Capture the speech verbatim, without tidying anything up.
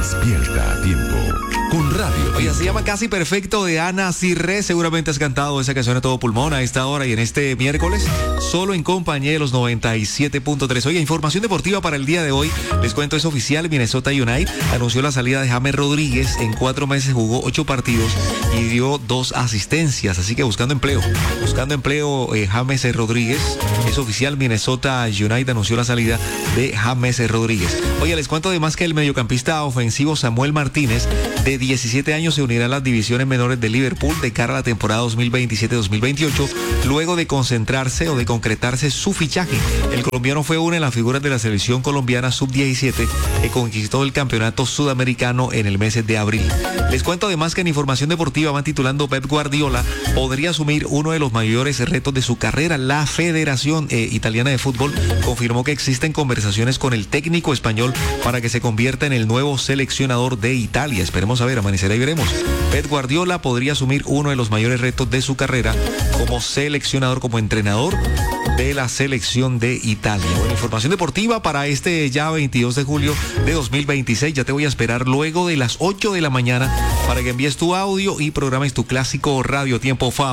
Despierta a tiempo con Radio. Oye, se llama Casi Perfecto de Ana Cirré. Seguramente has cantado esa canción a todo pulmón a esta hora y en este miércoles, solo en compañía de los noventa y siete punto tres. Oye, información deportiva para el día de hoy. Les cuento, es oficial. Minnesota United anunció la salida de James Rodríguez. En cuatro meses jugó ocho partidos y dio dos asistencias. Así que buscando empleo. Buscando empleo, eh, James Rodríguez. Es oficial. Minnesota United anunció la salida de James Rodríguez. Oye, les cuento además que el mediocampista ofensivo Samuel Martínez, de diecisiete años, se unirá a las divisiones menores de Liverpool de cara a la temporada dos mil veintisiete dos mil veintiocho, luego de concentrarse o de concretarse su fichaje. El colombiano fue una de las figuras de la selección colombiana sub diecisiete que conquistó el campeonato sudamericano en el mes de abril. Les cuento además que en información deportiva van titulando: Pep Guardiola podría asumir uno de los mayores retos de su carrera. La Federación eh, Italiana de Fútbol confirmó que existen conversaciones con el técnico español para que se convierta en el nuevo seleccionador de Italia. Esperemos a ver, amanecerá y veremos. Pep Guardiola podría asumir uno de los mayores retos de su carrera como seleccionador, como entrenador de la selección de Italia. Bueno, información deportiva para este ya veintidós de julio de dos mil veintiséis. Ya te voy a esperar luego de las ocho de la mañana para que envíes tu audio y programes tu clásico Radio Tiempo F A